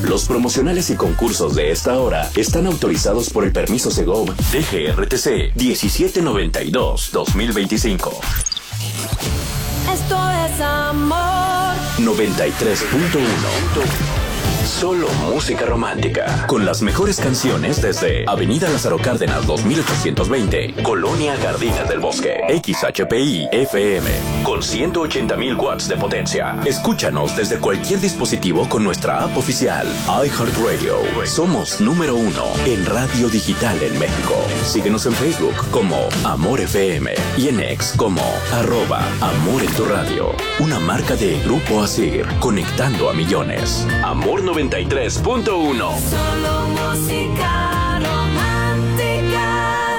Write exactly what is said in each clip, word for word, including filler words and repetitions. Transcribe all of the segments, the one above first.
Los promocionales y concursos de esta hora están autorizados por el permiso Segov D G R T C diecisiete noventa y dos guión dos mil veinticinco. Esto es amor. noventa y tres punto uno. Solo música romántica. Con las mejores canciones desde Avenida Lázaro Cárdenas dos mil ochocientos veinte, Colonia Jardines del Bosque. X H P I F M con ciento ochenta mil watts de potencia. Escúchanos desde cualquier dispositivo con nuestra app oficial iHeartRadio. Somos número uno en radio digital en México. Síguenos en Facebook como Amor F M y en X como arroba Amor en tu radio. Una marca de Grupo Asir, conectando a millones. Amor noventa y tres punto uno. Solo música romántica.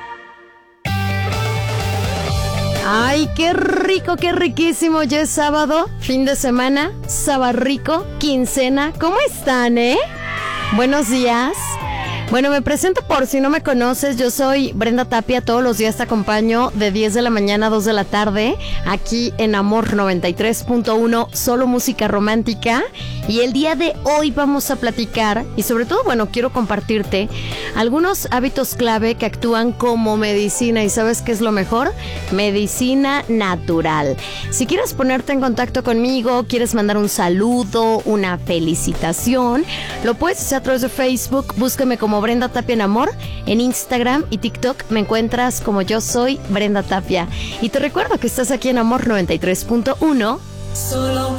Ay, qué rico, qué riquísimo. Ya es sábado, fin de semana, sabarrico, quincena. ¿Cómo están, eh? Buenos días. Bueno, me presento por si no me conoces. Yo soy Brenda Tapia. Todos los días te acompaño de diez de la mañana a dos de la tarde aquí en Amor noventa y tres punto uno, solo música romántica. Y el día de hoy vamos a platicar y sobre todo, bueno, quiero compartirte algunos hábitos clave que actúan como medicina. ¿Y sabes qué es lo mejor? Medicina natural. Si quieres ponerte en contacto conmigo, quieres mandar un saludo, una felicitación, lo puedes hacer a través de Facebook. Búscame como Brenda Tapia en Amor. En Instagram y TikTok me encuentras como Yo Soy Brenda Tapia. Y te recuerdo que estás aquí en Amor noventa y tres punto uno. Solo